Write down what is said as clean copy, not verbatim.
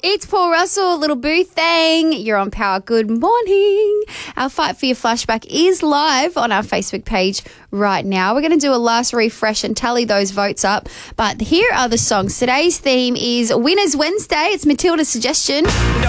It's Paul Russell, Little Boo Thang. You're on Power. Good morning. Our Fight for Your Flashback is live on our Facebook page right now. We're going to do a last refresh and tally those votes up. But here are the songs. Today's theme is Winners Wednesday. It's Matilda's suggestion.